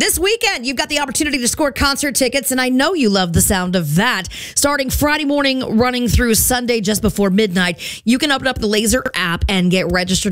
This weekend, you've got the opportunity to score concert tickets, and I know you love the sound of that. Starting Friday morning, running through Sunday just before midnight, you can open up the Laser app and get registered